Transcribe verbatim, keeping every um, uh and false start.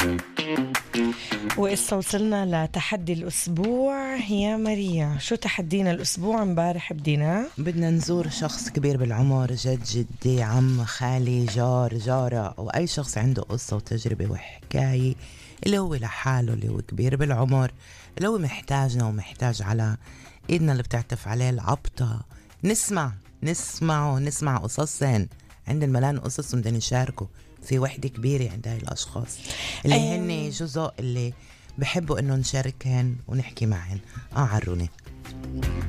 وإسا وصلنا لتحدي الأسبوع يا ماريا. شو تحدينا الأسبوع؟ امبارح بدينا بدنا نزور شخص كبير بالعمر، جد، جدي، عم، خالي، جار، جارة، أو أي شخص عنده قصة وتجربة وحكاية، اللي هو لحاله، اللي هو كبير بالعمر، اللي هو محتاجنا ومحتاج على إيدنا اللي بتعتف عليه العبطة. نسمع نسمع ونسمع قصصهن. عند الملان قصص بدنا نشاركه. في وحدة كبيرة عند هاي الأشخاص اللي أيوة. هن جزء اللي بحبوا إنه نشاركهن ونحكي معهن. آه عروني.